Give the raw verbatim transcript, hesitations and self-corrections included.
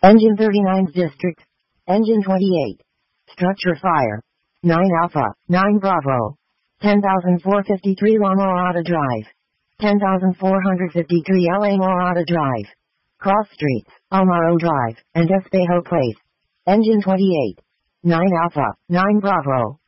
Engine thirty-nine's district. Engine twenty-eight. Structure fire. nine Alpha, nine Bravo. ten thousand four hundred fifty-three La Morada Drive. ten thousand four hundred fifty-three La Morada Drive. Cross Streets, Almaro Drive, and Espejo Place. Engine twenty-eight. nine Alpha, nine Bravo.